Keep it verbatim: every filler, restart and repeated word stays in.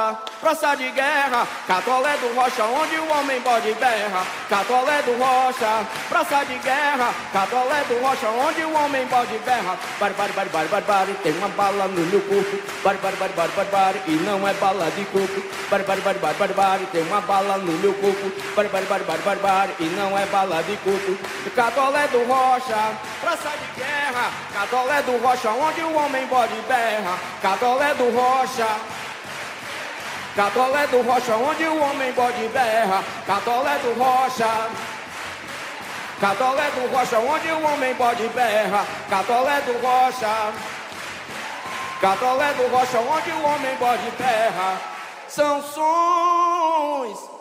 Rocha, praça de guerra, Catolé do Rocha, onde o homem bode berra. Catolé do Rocha, praça de guerra, Catolé do Rocha, onde o homem bode berra. Barbari, barbari, barbari, tem uma bala no meu corpo. Barbari, barbari, barbari, e não é bala de coco. Barbari, barbari, barbari, tem uma bala no meu corpo. Barbari, barbari, barbari, e não é bala de coco. Catolé do Rocha, praça de guerra, Catolé do Rocha, onde o homem bode berra. Catolé do Rocha, Catolé do Rocha, onde o homem bode berra. Catolé do Rocha, Catolé do Rocha, onde o homem bode berra. Catolé do Rocha, Catolé do Rocha, onde o homem bode berra. São sons